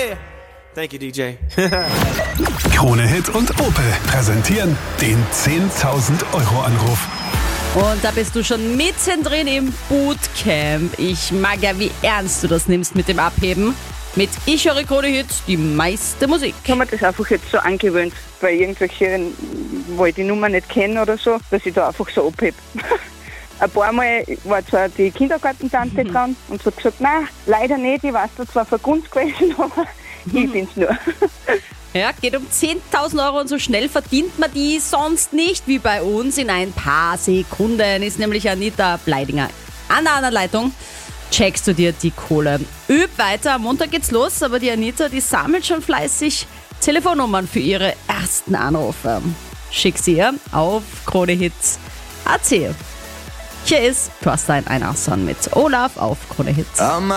Thank you, DJ. Krone Hit und Opel präsentieren den 10.000 Euro Anruf. Und da bist du schon mittendrin im Bootcamp. Ich mag ja, wie ernst du das nimmst mit dem Abheben. Mit Ich höre Krone Hit, die meiste Musik. Ich habe mir das einfach jetzt so angewöhnt, bei irgendwelchen, wo ich die Nummer nicht kenne oder so, dass ich da einfach so abhebe. Ein paar Mal war zwar die Kindergartentante dran und so gesagt, nein, leider nicht, ich weiß da zwar von Gunst gewesen, aber ich bin's nur. Ja, geht um 10.000 Euro und so schnell verdient man die sonst nicht wie bei uns. In ein paar Sekunden ist nämlich Anita Bleidinger an der anderen Leitung. Checkst du dir die Kohle. Üb weiter, am Montag geht's los, aber die Anita, die sammelt schon fleißig Telefonnummern für ihre ersten Anrufe. Schick sie ihr auf KroneHits.at. Hier ist Thorstein Einarsson mit Olaf auf Krone Hits.